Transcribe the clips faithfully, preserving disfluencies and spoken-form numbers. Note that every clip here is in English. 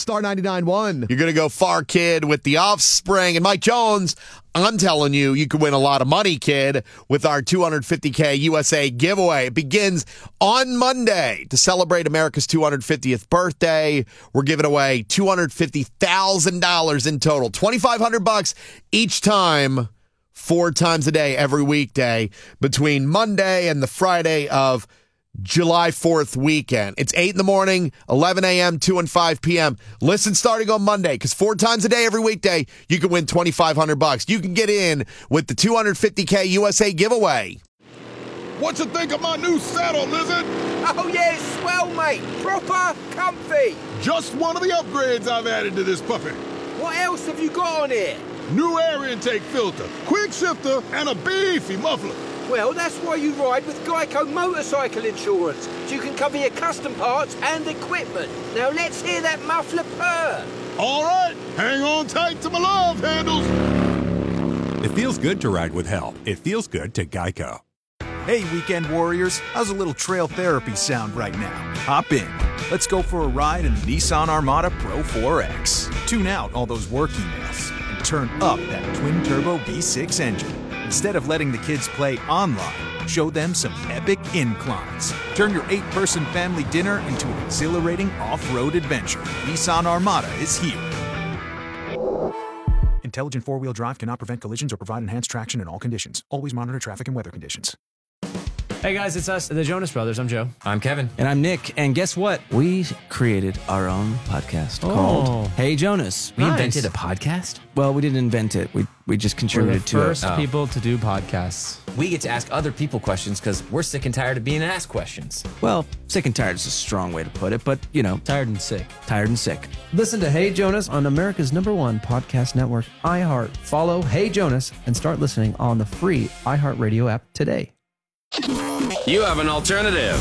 Star ninety-nine point one. You're going to go far, kid, with The Offspring. And Mike Jones, I'm telling you, you could win a lot of money, kid, with our two hundred fifty K U S A giveaway. It begins on Monday to celebrate America's two hundred fiftieth birthday. We're giving away two hundred fifty thousand dollars in total, twenty-five hundred bucks each time, four times a day, every weekday, between Monday and the Friday of July fourth weekend. It's eight in the morning, eleven a.m., two and five p.m. Listen starting on Monday, because four times a day every weekday, you can win twenty-five hundred bucks. You can get in with the two hundred fifty K U S A giveaway. What you think of my new saddle, Lizard? Oh, yeah, it's swell, mate. Proper comfy. Just one of the upgrades I've added to this puppy. What else have you got on here? New air intake filter, quick shifter, and a beefy muffler. Well, that's why you ride with Geico Motorcycle Insurance, so you can cover your custom parts and equipment. Now let's hear that muffler purr. All right, hang on tight to my love handles. It feels good to ride with help. It feels good to Geico. Hey, weekend warriors, how's a little trail therapy sound right now? Hop in. Let's go for a ride in the Nissan Armada Pro four X. Tune out all those work emails and turn up that twin-turbo V six engine. Instead of letting the kids play online, show them some epic inclines. Turn your eight-person family dinner into an exhilarating off-road adventure. Nissan Armada is here. Intelligent four-wheel drive cannot prevent collisions or provide enhanced traction in all conditions. Always monitor traffic and weather conditions. Hey guys, it's us, the Jonas Brothers. I'm Joe. I'm Kevin. And I'm Nick. And guess what? We created our own podcast oh. called Hey Jonas. We nice. invented a podcast? Well, we didn't invent it. We we just contributed we're the to first it. First people oh. to do podcasts. We get to ask other people questions because we're sick and tired of being asked questions. Well, sick and tired is a strong way to put it, but, you know. Tired and sick. Tired and sick. Listen to Hey Jonas on America's number one podcast network, iHeart. Follow Hey Jonas and start listening on the free iHeartRadio app today. You have an alternative.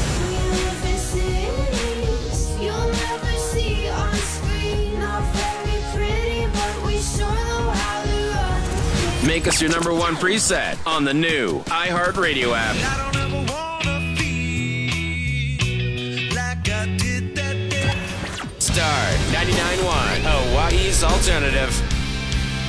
Make us your number one preset on the new iHeartRadio app. Star ninety-nine point one, Hawaii's alternative.